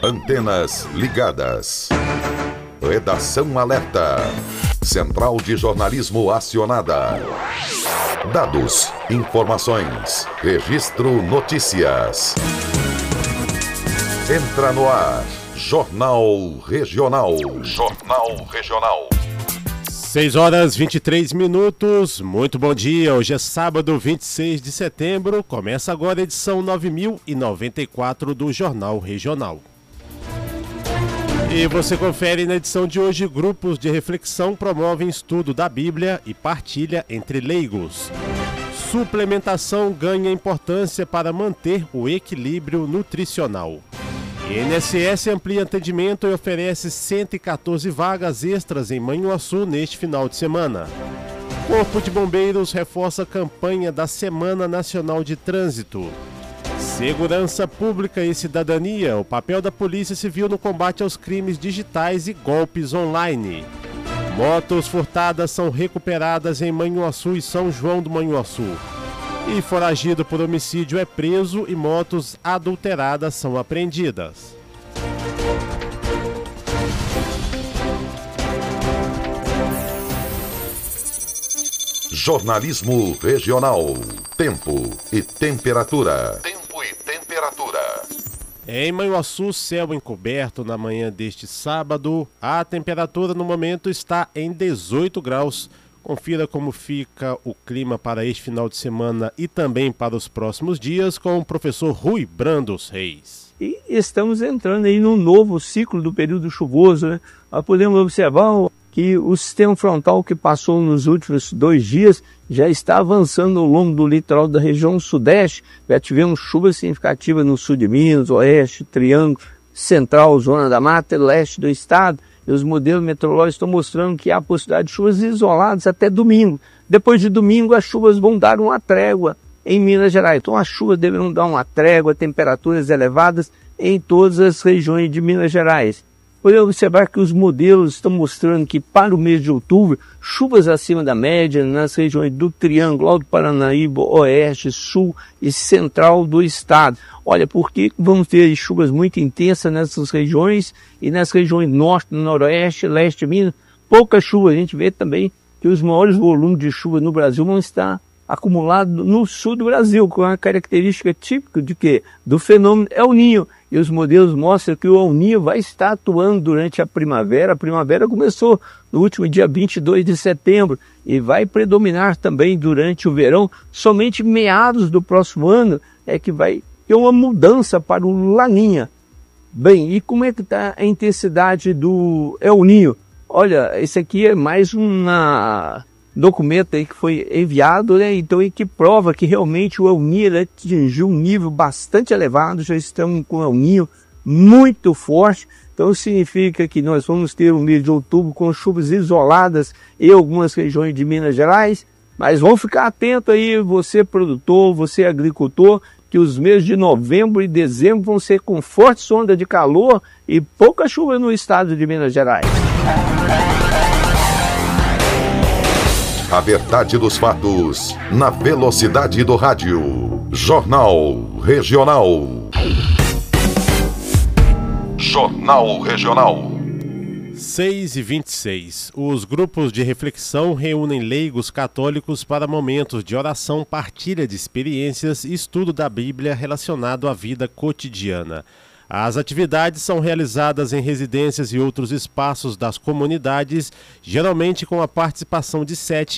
Antenas ligadas. Redação alerta. Central de jornalismo acionada. Dados, informações, registro notícias. Entra no ar. Jornal Regional. Jornal Regional. 6h23. Muito bom dia. Hoje é sábado, 26 de setembro. Começa agora a edição 9094 do Jornal Regional. E você confere na edição de hoje: grupos de reflexão promovem estudo da Bíblia e partilha entre leigos. Suplementação ganha importância para manter o equilíbrio nutricional. INSS amplia atendimento e oferece 114 vagas extras em Manhuaçu neste final de semana. Corpo de Bombeiros reforça a campanha da Semana Nacional de Trânsito. Segurança Pública e Cidadania, o papel da Polícia Civil no combate aos crimes digitais e golpes online. Motos furtadas são recuperadas em Manhuaçu e São João do Manhuaçu. E foragido por homicídio é preso e motos adulteradas são apreendidas. Jornalismo Regional. Tempo e temperatura. Em Manhuaçu, céu encoberto na manhã deste sábado. A temperatura no momento está em 18 graus. Confira como fica o clima para este final de semana e também para os próximos dias com o professor Rui Brandos Reis. E estamos entrando aí num novo ciclo do período chuvoso, né? Nós podemos observar que o sistema frontal que passou nos últimos 2 dias já está avançando ao longo do litoral da região sudeste. Já tivemos chuvas significativas no sul de Minas, oeste, Triângulo, Central, Zona da Mata e leste do estado. E os modelos meteorológicos estão mostrando que há possibilidade de chuvas isoladas até domingo. Depois de domingo, as chuvas vão dar uma trégua em Minas Gerais. Então, as chuvas deverão dar uma trégua, temperaturas elevadas em todas as regiões de Minas Gerais. Podemos observar que os modelos estão mostrando que para o mês de outubro, chuvas acima da média nas regiões do Triângulo, Alto Paranaíba, Oeste, Sul e Central do estado. Olha, porque vamos ter chuvas muito intensas nessas regiões e nas regiões Norte, Noroeste, Leste de Minas, pouca chuva. A gente vê também que os maiores volumes de chuva no Brasil vão estar acumulados no sul do Brasil, com a característica típica de quê? Do fenômeno El Niño. E os modelos mostram que o El Niño vai estar atuando durante a primavera. A primavera começou no último dia 22 de setembro e vai predominar também durante o verão. Somente meados do próximo ano é que vai ter uma mudança para o Laninha. Bem, e como é que está a intensidade do El Niño? Olha, esse aqui é mais documento aí que foi enviado, né? Então, e que prova que realmente o El Niño atingiu um nível bastante elevado. Já estamos com o El Niño muito forte. Então significa que nós vamos ter um mês de outubro com chuvas isoladas em algumas regiões de Minas Gerais. Mas vamos ficar atento aí, você produtor, você agricultor, que os meses de novembro e dezembro vão ser com forte onda de calor e pouca chuva no estado de Minas Gerais. A verdade dos fatos, na velocidade do rádio. Jornal Regional. Jornal Regional. 6h26. Os grupos de reflexão reúnem leigos católicos para momentos de oração, partilha de experiências e estudo da Bíblia relacionado à vida cotidiana. As atividades são realizadas em residências e outros espaços das comunidades, geralmente com a participação de 7